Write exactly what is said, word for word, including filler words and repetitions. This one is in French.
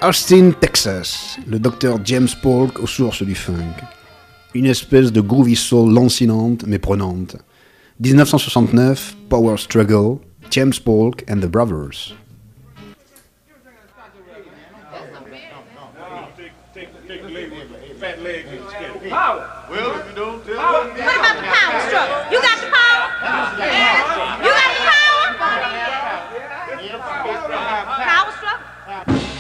Austin, Texas, le docteur James Polk aux sources du funk. Une espèce de groovy soul lancinante mais prenante. dix-neuf cent soixante-neuf, Power Struggle, James Polk and the Brothers. Power. Well, if you don't tell me. What about the power struggle? You